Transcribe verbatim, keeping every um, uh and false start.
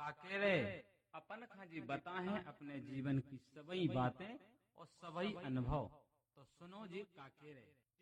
काकेरे अपन खा जी बताए अपने जीवन की सबई बातें और सबई अनुभव। तो सुनो जी काकेरे।